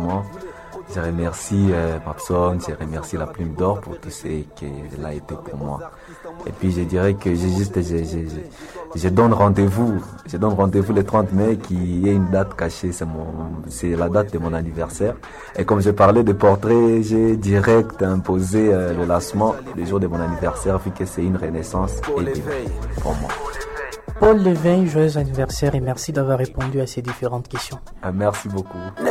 vraiment. Je remercie Mapson, je remercie la Plume d'Or pour tout ce qu'elle a été pour moi. Et puis je dirais que je donne rendez-vous le 30 mai qui est une date cachée, c'est la date de mon anniversaire. Et comme je parlais de portrait, j'ai direct imposé le lancement le jour de mon anniversaire vu que c'est une renaissance et pour moi. Paul Levain, joyeux anniversaire et merci d'avoir répondu à ces différentes questions. Merci beaucoup.